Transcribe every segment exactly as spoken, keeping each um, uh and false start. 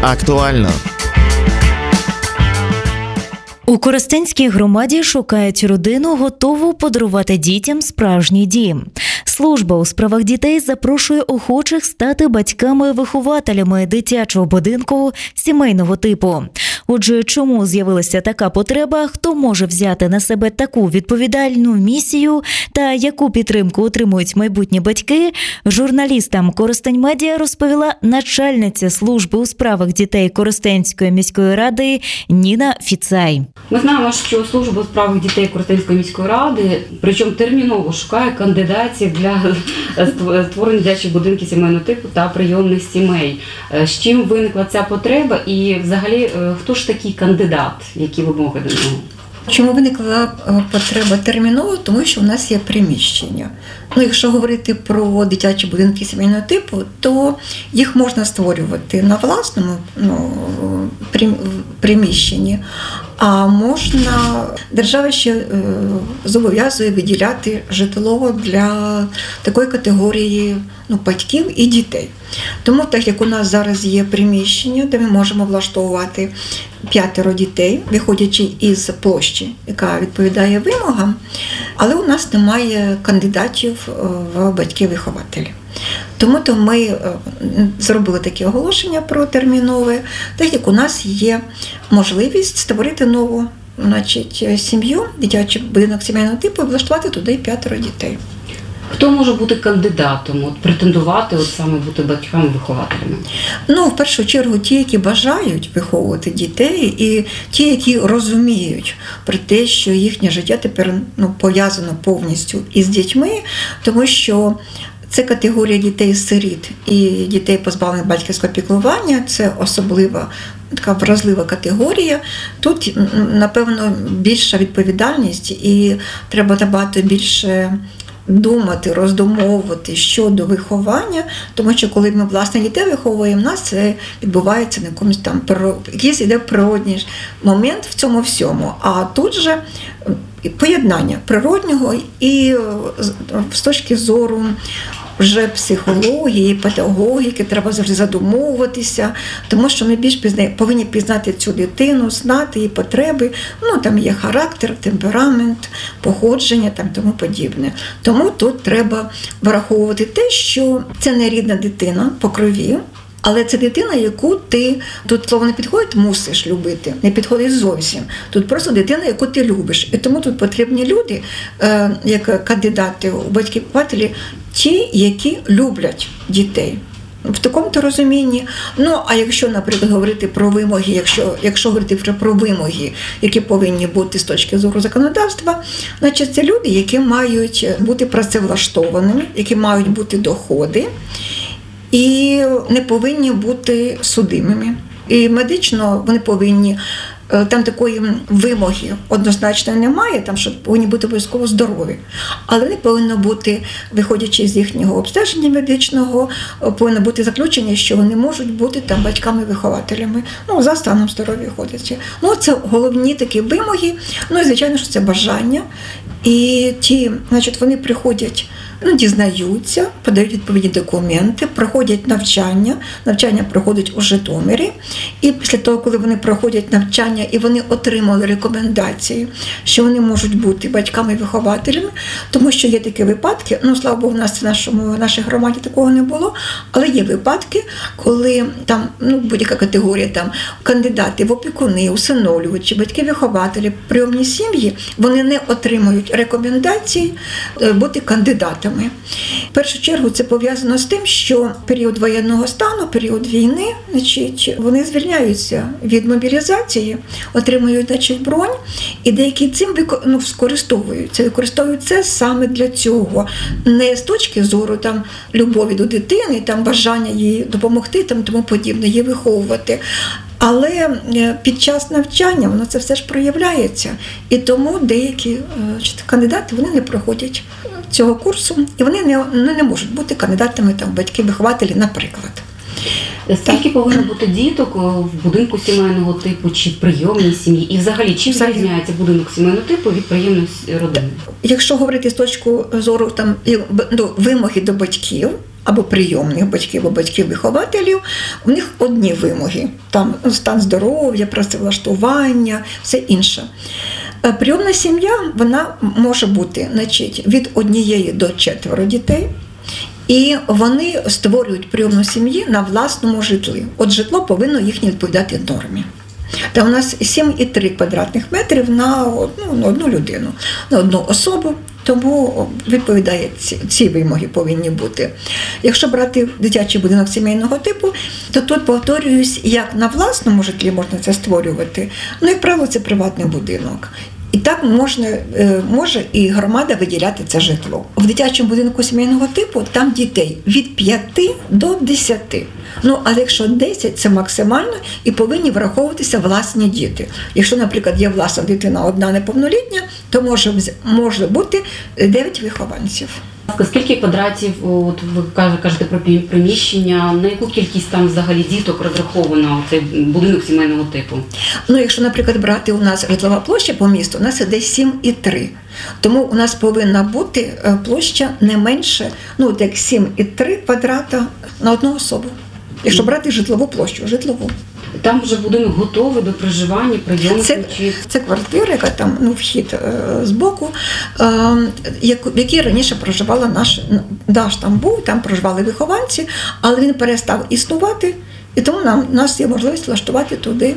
Актуально. У Коростенській громаді шукають родину, готову подарувати дітям справжній дім. Служба у справах дітей запрошує охочих стати батьками-вихователями дитячого будинку сімейного типу. Отже, чому з'явилася така потреба, хто може взяти на себе таку відповідальну місію та яку підтримку отримують майбутні батьки, журналістам Коростень Медіа розповіла начальниця служби у справах дітей Коростенської міської ради Ніна Фіцай. Ми знаємо, що служба у справах дітей Коростенської міської ради, причому терміново шукає кандидатів для створення дитячих будинків сімейного типу та прийомних сімей. З чим виникла ця потреба і взагалі хто ж такий кандидат, які вимоги до нього? Чому виникла потреба терміново? Тому що у нас є приміщення. Ну, якщо говорити про дитячі будинки сімейного типу, то їх можна створювати на власному ну, приміщенні, а можна, держава ще е, зобов'язує виділяти житло для такої категорії ну, батьків і дітей. Тому, так як у нас зараз є приміщення, де ми можемо влаштовувати п'ятеро дітей, виходячи із площі, яка відповідає вимогам, але у нас немає кандидатів в батьки-вихователі. Тому то ми зробили таке оголошення про термінове, так як у нас є можливість створити нову значить, сім'ю, дитячий будинок сімейного типу, і влаштувати туди п'ятеро дітей. Хто може бути кандидатом, от, претендувати от саме бути батьками-вихователями? Ну, в першу чергу, ті, які бажають виховувати дітей, і ті, які розуміють про те, що їхнє життя тепер ну, пов'язано повністю із дітьми, тому що це категорія дітей-сиріт і дітей, позбавлених батьківського піклування, це особлива така вразлива категорія. Тут, напевно, більша відповідальність і треба набагато більше думати, роздумовувати щодо виховання, тому що коли ми власне дітей виховуємо, в нас це відбувається на якомусь там якийсь іде природній момент в цьому всьому. А тут же поєднання природнього і з точки зору вже психології, педагогіки, треба завжди задумовуватися, тому що ми більш пізна... повинні пізнати цю дитину, знати її потреби, ну там є характер, темперамент, походження там тому подібне. Тому тут треба враховувати те, що це не рідна дитина по крові, але це дитина, яку ти, тут слово не підходить, мусиш любити, не підходить зовсім. Тут просто дитина, яку ти любиш. І тому тут потрібні люди, як кандидати у батьки-вихователі, ті, які люблять дітей. В такому-то розумінні. Ну, а якщо, наприклад, говорити про вимоги, якщо, якщо говорити вже про вимоги, які повинні бути з точки зору законодавства, значить це люди, які мають бути працевлаштованими, які мають бути доходи, і не повинні бути судимими. І медично вони повинні, там такої вимоги однозначно немає, там що повинні бути обов'язково здорові. Але вони повинні бути, виходячи з їхнього обстеження медичного, повинно бути заключення, що вони можуть бути там батьками-вихователями, ну, за станом здоров'я ходячи. Ну, це головні такі вимоги. Ну, і звичайно, що це бажання. І ті, значить, вони приходять, ну, дізнаються, подають відповідні документи, проходять навчання. Навчання проходить у Житомирі. І після того, коли вони проходять навчання і вони отримали рекомендації, що вони можуть бути батьками-вихователями, тому що є такі випадки, ну, слава Богу, у нас в нашому, в нашій громаді такого не було, але є випадки, коли там, ну, будь-яка категорія, там, кандидати в опікуни, усиновлювачі, батьки-вихователі, прийомні сім'ї, вони не отримують рекомендацій бути кандидатами. В першу чергу це пов'язано з тим, що період воєнного стану, період війни, значить, вони звільняються від мобілізації, отримують, значить, бронь, і деякі цим ну, скористовуються. Використовують це саме для цього. Не з точки зору там, любові до дитини, там, бажання їй допомогти, там, тому подібне, її виховувати. Але під час навчання воно це все ж проявляється. І тому деякі значить, кандидати вони не проходять цього курсу, і вони не, не можуть бути кандидатами там, батьки-вихователі, наприклад. Скільки так. повинно бути діток в будинку сімейного типу чи в прийомній сім'ї? І взагалі, чим відрізняється будинок сімейного типу від прийомної родини? Якщо говорити з точки зору там, вимоги до батьків, або прийомних батьків, або батьків-вихователів, у них одні вимоги. Там стан здоров'я, працевлаштування, все інше. Прийомна сім'я, вона може бути, значить, від однієї до четверо дітей. І вони створюють прийомну сім'ю на власному житлі. От житло повинно їхнє відповідати нормі. Та у нас сім і три квадратних метрів на одну, на одну людину, на одну особу, тому відповідає ці, ці вимоги повинні бути. Якщо брати дитячий будинок сімейного типу, то тут, повторююсь, як на власному житлі можна це створювати, ну, як правило, це приватний будинок. І так можна, може і громада виділяти це житло. В дитячому будинку сімейного типу там дітей від п'яти до десяти. Ну, але якщо десять – це максимально і повинні враховуватися власні діти. Якщо, наприклад, є власна дитина одна неповнолітня, то може, може бути дев'ять вихованців. Скільки квадратів, от ви кажете про приміщення, на яку кількість там взагалі діток розраховано цей будинок сімейного типу? Ну, якщо, наприклад, брати у нас житлова площа по місту, у нас іде сім і три. Тому у нас повинна бути площа не менше, ну, от як сім і три квадрата на одну особу. Якщо брати житлову площу, житлову. Там вже будинок готовий до проживання, прийому? Це, це квартира, яка там, ну, вхід е, з боку, е, як, в якій раніше проживала наш Даш там був, там проживали вихованці, але він перестав існувати, і тому нам, у нас є можливість влаштувати туди,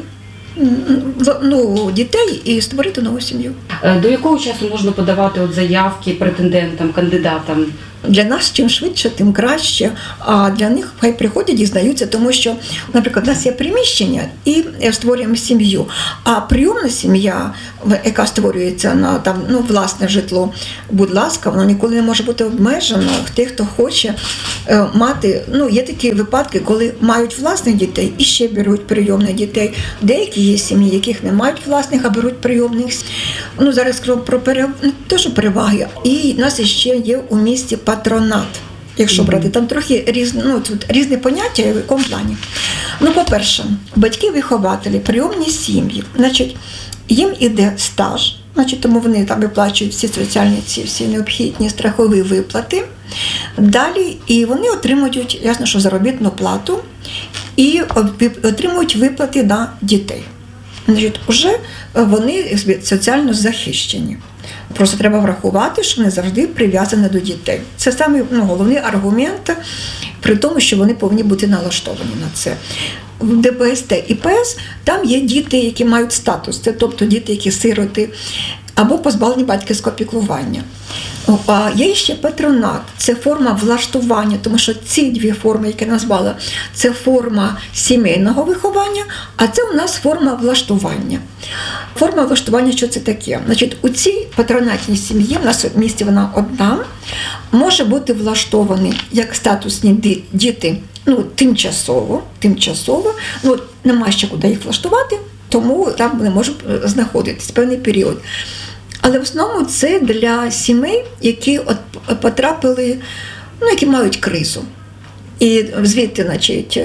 ну, дітей і створити нову сім'ю. До якого часу можна подавати от заявки претендентам, кандидатам? Для нас чим швидше, тим краще, а для них хай приходять, дізнаються, тому що, наприклад, у нас є приміщення і створюємо сім'ю, а прийомна сім'я, яка створюється на там, ну, власне житло, будь ласка, воно ніколи не може бути обмежено. Тих, хто хоче е, мати, ну, є такі випадки, коли мають власних дітей і ще беруть прийомних дітей. Деякі є сім'ї, яких не мають власних, а беруть прийомних. Ну, зараз скажу про перев... не те, що переваги, і в нас ще є у місті патронат, якщо брати, там трохи різні, ну, тут різні поняття, в якому плані. Ну, по-перше, батьки-вихователі, прийомні сім'ї, значить, їм іде стаж, значить, тому вони там виплачують всі соціальні, ці всі необхідні страхові виплати. Далі, і вони отримують, ясно, що заробітну плату, і отримують виплати на дітей. Значить, вже вони соціально захищені. Просто треба врахувати, що вони завжди прив'язані до дітей. Це саме, ну, головний аргумент, при тому, що вони повинні бути налаштовані на це. В Д Б С Т і П С там є діти, які мають статус, це тобто діти, які сироти, або позбавлені батьківського піклування. А є ще патронат, це форма влаштування, тому що ці дві форми, які я назвала, це форма сімейного виховання, а це у нас форма влаштування. Форма влаштування, що це таке? Значить, у цій патронатній сім'ї, в нас в місті вона одна, може бути влаштовані як статусні діти, ну, тимчасово, тимчасово, ну, немає ще куди їх влаштувати, тому там вони можуть знаходитись певний період. Але в основному це для сімей, які от потрапили, ну, які мають кризу. І звідти, значить,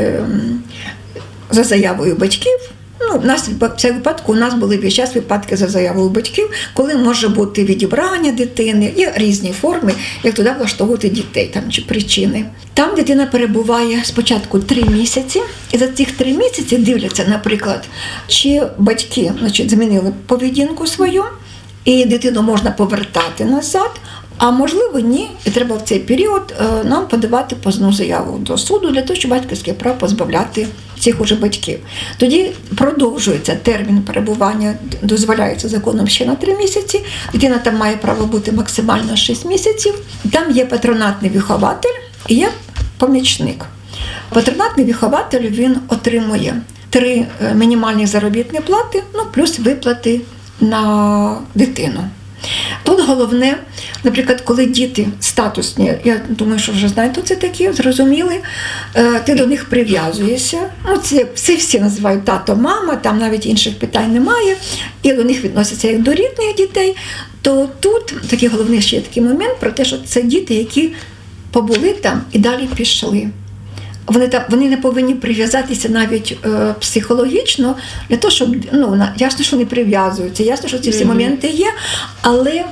за заявою батьків, ну, в нас в цьому випадку у нас були весь час випадки за заявою батьків, коли може бути відібрання дитини, є різні форми, як туди влаштовувати дітей, там, чи причини. Там дитина перебуває спочатку три місяці, і за цих три місяці дивляться, наприклад, чи батьки, значить, змінили поведінку свою, і дитину можна повертати назад, а можливо ні, і треба в цей період нам подавати позовну заяву до суду для того, щоб батьківське право позбавляти цих уже батьків. Тоді продовжується термін перебування, дозволяється законом ще на три місяці, дитина там має право бути максимально шість місяців, там є патронатний вихователь і є помічник. Патронатний вихователь, він отримує три мінімальні заробітні плати, ну плюс виплати на дитину. Тут головне, наприклад, коли діти статусні, я думаю, що вже знаєте, це такі, зрозуміли, ти до них прив'язуєшся, ну це всі всі називають тато, мама, там навіть інших питань немає, і до них відносяться як до рідних дітей, то тут такий головний ще є такий момент про те, що це діти, які побули там і далі пішли. Вони там, вони не повинні прив'язатися навіть е, психологічно для того, щоб, ну, ясно, що вони прив'язуються, ясно, що ці всі mm-hmm. моменти є, але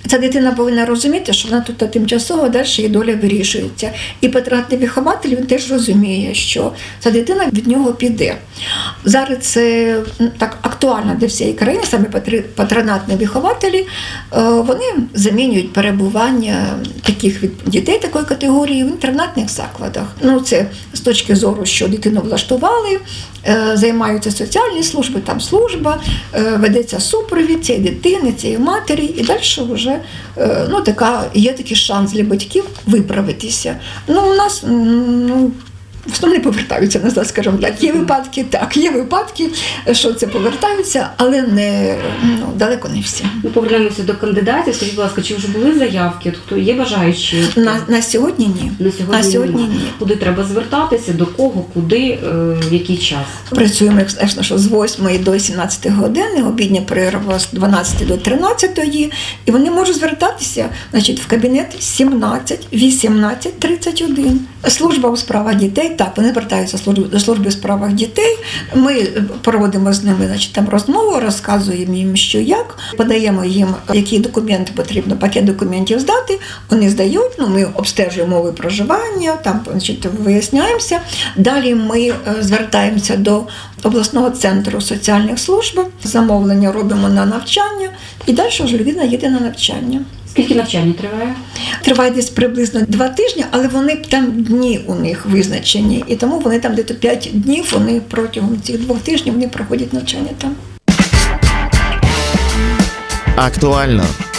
ця дитина повинна розуміти, що вона тут тимчасово, далі її доля вирішується. І патронатний вихователь, він теж розуміє, що ця дитина від нього піде. Зараз це так актуально для всієї країни, саме патронатні вихователі, вони замінюють перебування таких від дітей такої категорії в інтернатних закладах. Ну, це з точки зору, що дитину влаштували, займаються соціальні служби, там служба, ведеться супровід цієї дитини, цієї матері, і далі вже ну, така, є такий шанс для батьків виправитися. Ну, у нас, ну, в основному не повертаються назад, скажімо так. Є випадки, так, є випадки, що це повертаються, але не, ну, далеко не всі. Ми повернемося до кандидатів. Скажіть, будь ласка, чи вже були заявки? От хто є бажаючі? На, на сьогодні ні. На сьогодні, на сьогодні ні. Куди треба звертатися, до кого, куди, в який час? Працюємо, звісно, що з восьмої до сімнадцятої години, обідня перерва з дванадцятої до тринадцятої, і вони можуть звертатися, значить, в кабінет сімнадцять вісімнадцять тридцять один. Служба у справах дітей. Так, вони звертаються до служби у справах дітей. Ми проводимо з ними, значить, там розмову, розказуємо їм, що як, подаємо їм, які документи потрібно, пакет документів здати. Вони здають, ну, ми обстежуємо умови проживання, там, значить, виясняємося. Далі ми звертаємося до обласного центру соціальних служб, замовлення робимо на навчання, і далі вже людина їде на навчання. Скільки навчання триває? Триває десь приблизно два тижні, але вони там дні у них визначені. І тому вони там десь п'ять днів, вони протягом цих двох тижнів вони проходять навчання там. Актуально